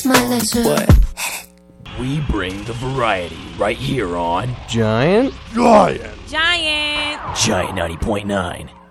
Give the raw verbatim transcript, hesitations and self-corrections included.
my legs are... What? We bring the variety right here on Giant? Giant! Giant! Giant ninety point nine.